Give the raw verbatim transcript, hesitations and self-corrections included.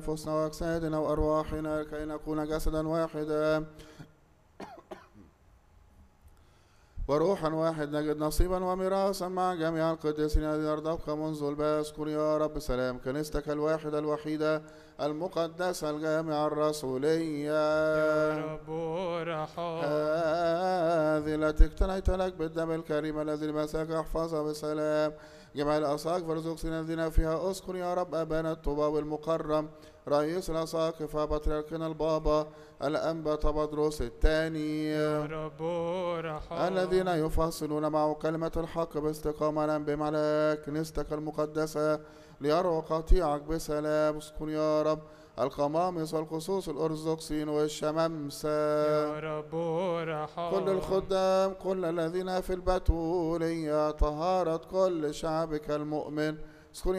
أنفسنا وأجسادنا وأرواحنا كي نكون جسدا واحدا وروحا واحد، نجد نصيبا وميراثا مع جميع القديسين الذين يرضوك منذ الباس. كن يا رب سلام كنيستك الواحدة الوحيدة المقدسة الجامعة الرسولية يا رب ارحم. هذه التي اقتنيت لك بالدم الكريم الذي لمساك احفظها بسلام. جميع الأساقفة الرزقسين الذين فيها اسكن يا رب أبانا الطباوي المكرم رئيس الأساقفة بطريركنا البابا الأنبا تبدرس الثاني يا رب ارحم. الذين يفصلون معه كلمة الحق باستقامة ننبم على كنيستك المقدسة ليروا قطيعك بسلام. اسكن يا رب القمامس والخصوص الأرثوذكسيين والشمامسة يا رب ارحم. كل الخدام كل الذين في البتولية طهارة كل شعبك المؤمن. اسكن